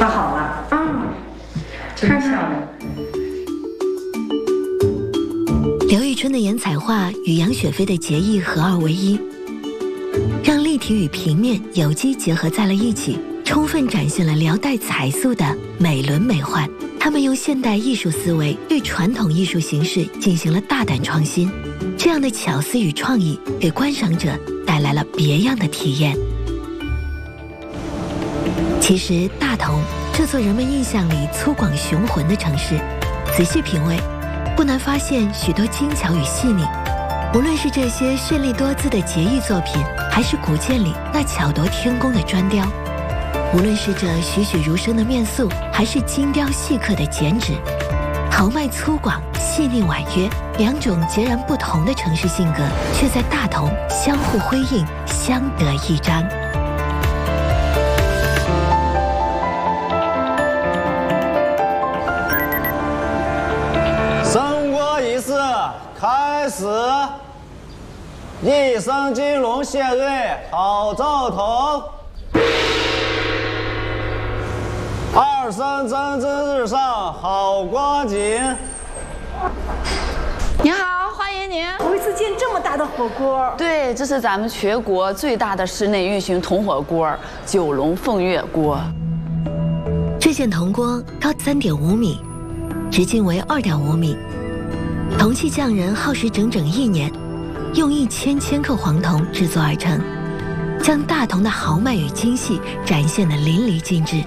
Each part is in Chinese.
画好了，真漂亮。 刘玉春的颜彩画与杨雪飞的结义合二为一，让立体与平面有机结合在了一起，充分展现了辽代彩塑的美轮美奂。他们用现代艺术思维对传统艺术形式进行了大胆创新，这样的巧思与创意给观赏者带来了别样的体验。其实大同这座人们印象里粗犷雄浑的城市，仔细品味不难发现许多精巧与细腻。无论是这些绚丽多姿的结义作品，还是古建里那巧夺天工的砖雕，无论是这栩栩如生的面塑，还是精雕细刻的剪纸，豪迈粗犷、细腻婉约，两种截然不同的城市性格，却在大同相互辉映，相得益彰。 升国仪式开始，一声金龙谢瑞好兆头，二声蒸蒸日上好光景。 您好，欢迎您。 头一次见这么大的火锅。 对，这是咱们全国最大的室内运行铜火锅——九龙凤月锅。 这件铜锅高3.5米，直径为2.5米。铜器匠人耗时整整1年，用1000千克黄铜制作而成，将大同的豪迈与精细展现得淋漓尽致。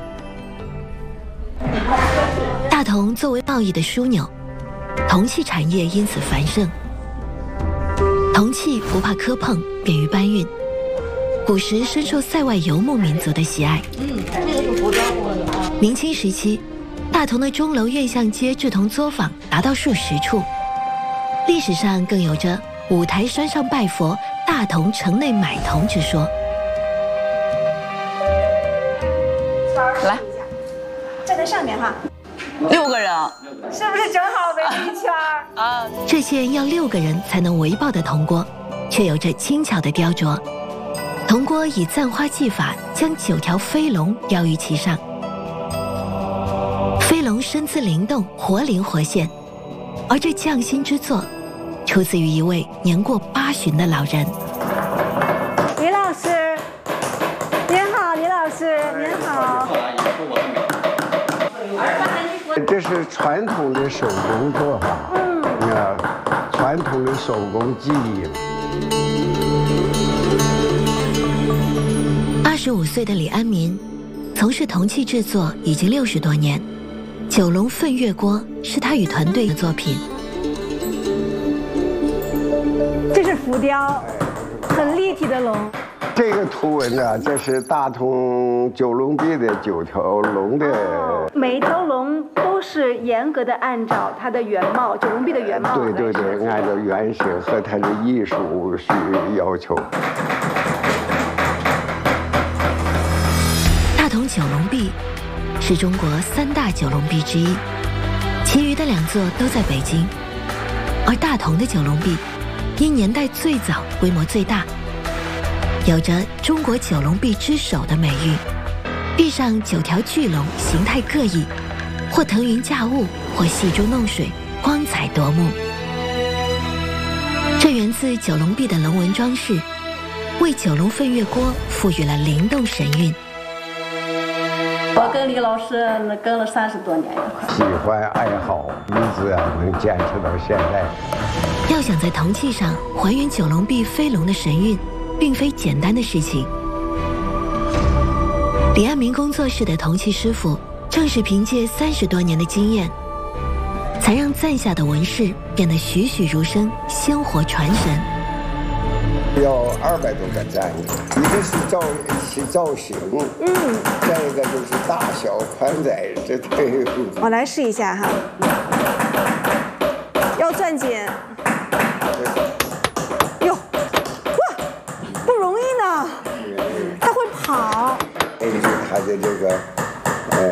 大同作为贸易的枢纽，铜器产业因此繁盛。铜器不怕磕碰，便于搬运，古时深受塞外游牧民族的喜爱。 这个是服装过的啊。 明清时期，大同的钟楼院巷街制铜作坊达到数十处，历史上更有着五台山上拜佛，大同城内买铜之说。 来， 站在上面哈， 6个人是不是正好围了一圈啊！ 这件要6个人才能围抱的铜锅，却有着精巧的雕琢。铜锅以簪花技法将9条飞龙雕于其上，飞龙身姿灵动，活灵活现。而这匠心之作，出自于一位年过80的老人。 李老师，您好，李老师，您好。 这是传统的手工做法，传统的手工技艺。 25岁的李安民，从事铜器制作已经60多年。九龙凤月锅是他与团队的作品。 这是浮雕，很立体的龙。 这个图文呢，这是大同九龙壁的9条龙的。 每一条龙都是严格的按照它的原貌，九龙壁的原貌。 对，按照原型和它的艺术去要求。 大同九龙壁是中国3大九龙壁之一，其余的2座都在北京。而大同的九龙壁因年代最早、规模最大，有着中国九龙壁之首的美誉。壁上9条巨龙形态各异，或腾云驾雾，或戏珠弄水，光彩夺目。这源自九龙壁的龙纹装饰，为九龙凤月锅赋予了灵动神韵。 我跟李老师跟了30多年， 喜欢爱好，一直能坚持到现在。 要想在铜器上还原九龙壁飞龙的神韵，并非简单的事情。李安民工作室的铜器师傅正是凭借30多年的经验，才让簪下的纹饰变得栩栩如生、鲜活传神。 要200多个簪子，一个是造型，再一个就是大小宽窄，这对。 我来试一下哈，要攥紧。哟，哇，不容易呢，它会跑。 根据它的这个